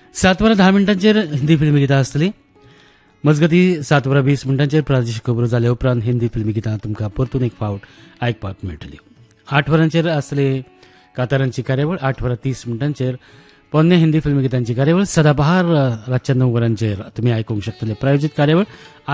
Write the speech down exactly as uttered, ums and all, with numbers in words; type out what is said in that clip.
सात वरां धा मिनटांचेर हिंदी फिल्मी गितां आसतलीं. मजगती सात वरां वीस मिनटांचेर प्रादेशीक खबरो जाल्या उपरांत हिंदी फिल्मी गितां तुमकां परतून एक फावट आयकपाक मेळटलीं. आठ वरांचेर आसतली कातारांची कार्यावळ. आठ वरां तीस मिनटांचेर पोन्ने हिंदी फिल्मी गितांची कार्यावळ. सदाबहार रातच्या णव वरांचेर तुमी आयकूंक शकतले प्रायोजीत कार्यावळ.